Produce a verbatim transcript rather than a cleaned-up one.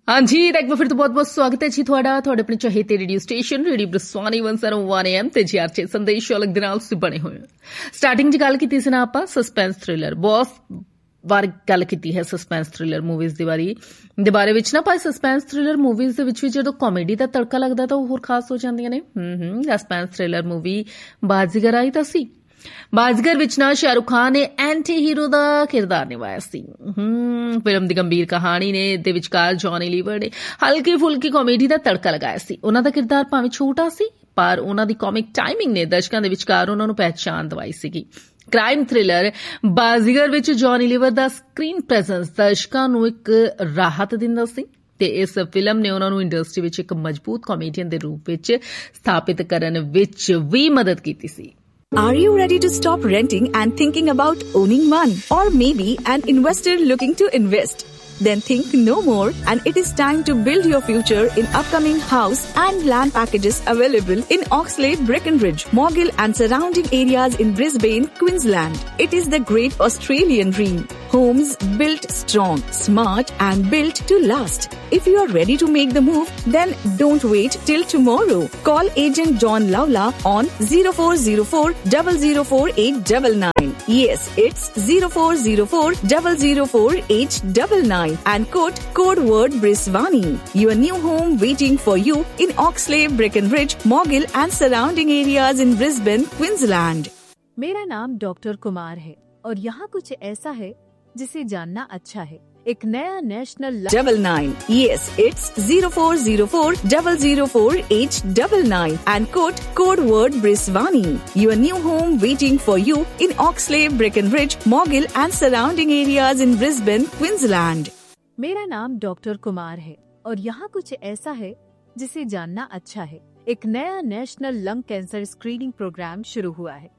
हाँ जी, एक बार फिर तो बहुत बहुत स्वागत है जी ਤੁਹਾਡਾ ਤੁਹਾਡੇ ਆਪਣੇ ਚਾਹਤੇ radio station radio ਬਰਸਵਾਨੀ one oh one A M ਤੇ ਜੀ ਆਰਚੇ ਸੰਦੇਸ਼ ਅਲੱਗ ਦੇ ਨਾਲ ਤੁਸੀਂ ਬਣੇ ਹੋਏ ਹੋ। ਸਟਾਰਟਿੰਗ 'ਚ ਗੱਲ ਕੀਤੀ ਸੀ ਨਾ ਆਪਾਂ ਸਸਪੈਂਸ ਥ੍ਰਿਲਰ ਬਹੁਤ ਵਾਰ ਗੱਲ ਕੀਤੀ ਹੈ ਸਸਪੈਂਸ ਥ੍ਰਿਲਰ ਮੂਵੀਜ਼ ਦੀ ਬਾਰੇ ਦੇ ਬਾਰੇ ਵਿੱਚ ਨਾ ਪਰ ਸਸਪੈਂਸ ਥ੍ਰਿਲਰ ਮੂਵੀਜ਼ ਦੇ ਵਿੱਚ ਵੀ ਜਦੋਂ ਕਾਮੇਡੀ ਦਾ ਤੜਕਾ ਲੱਗਦਾ ਤਾਂ ਉਹ ਹੋਰ ਖਾਸ ਹੋ ਜਾਂਦੀਆਂ ਨੇ। ਹੂੰ ਹੂੰ ਸਸਪੈਂਸ ਥ੍ਰਿਲਰ ਮੂਵੀ ਬਾਜ਼ੀਗਰ ਆਈ ਤਾਂ ਸੀ। ਬਾਜ਼ੀਗਰ ਵਿੱਚ ਨਾ ਸ਼ਾਹਰੁਖ ਖਾਨ ਨੇ ਐਂਟੀ ਹੀਰੋ ਦਾ ਕਿਰਦਾਰ ਨਿਭਾਇਆ ਸੀ। ਹੂੰ ਫਿਲਮ ਦੀ ਗੰਭੀਰ ਕਹਾਣੀ ਨੇ ਦੇ ਵਿਚਕਾਰ ਜੌਨੀ ਲੀਵਰ ਨੇ ਹਲਕੀ ਫੁਲਕੀ ਕਾਮੇਡੀ ਦਾ ਤੜਕਾ ਲਗਾਇਆ ਸੀ। ਉਹਨਾਂ ਦਾ ਕਿਰਦਾਰ ਭਾਵੇਂ ਛੋਟਾ ਸੀ ਪਰ ਉਹਨਾਂ ਦੀ ਕਾਮਿਕ ਟਾਈਮਿੰਗ ਨੇ ਦਰਸ਼ਕਾਂ ਦੇ ਵਿਚਕਾਰ ਉਹਨਾਂ ਨੂੰ ਪਹਿਚਾਣ ਦਵਾਈ ਸੀਗੀ। ਕ੍ਰਾਈਮ ਥ੍ਰਿਲਰ ਬਾਜ਼ੀਗਰ ਵਿੱਚ ਜੌਨੀ ਲੀਵਰ ਦਾ ਸਕਰੀਨ ਪ੍ਰੈਜ਼ੈਂਸ ਦਰਸ਼ਕਾਂ ਨੂੰ ਇੱਕ ਰਾਹਤ ਦਿੰਦਾ ਸੀ ਤੇ ਇਸ ਫਿਲਮ ਨੇ ਉਹਨਾਂ ਨੂੰ ਇੰਡਸਟਰੀ ਵਿੱਚ ਇੱਕ ਮਜ਼ਬੂਤ ਕਾਮੇਡੀਅਨ ਦੇ ਰੂਪ ਵਿੱਚ ਸਥਾਪਿਤ ਕਰਨ ਵਿੱਚ ਵੀ ਮਦਦ ਕੀਤੀ ਸੀ। Are you ready to stop renting and thinking about owning one? Or maybe an investor looking to invest? Then think no more and it is time to build your future in upcoming house and land packages available in Oxlade, Breckenridge, Morgill and surrounding areas in Brisbane, Queensland. It is the great Australian dream. Homes built strong, smart and built to last. If you are ready to make the move, then don't wait till tomorrow. Call agent John Lawla on zero four zero four, zero zero four eight nine nine. Yes, it's zero four zero four, zero zero four eight nine nine and quote code word Brisbane. Your new home waiting for you in Oxlade, Breckenridge, Morgill and surrounding areas in Brisbane, Queensland. मेरा नाम doctor Kumar है और यहाँ कुछ ऐसा है जिसे जानना अच्छा है। एक नया national double nine. Yes, it's zero four zero four, zero zero four eight nine nine and quote code word Brisbane. Your new home waiting for you in Oxlade, Breckenridge, Morgill and surrounding areas in Brisbane, Queensland. मेरा नाम doctor Kumar है और यहाँ कुछ ऐसा है जिसे जानना अच्छा है। एक नया national lung cancer screening programme शुरू हुआ है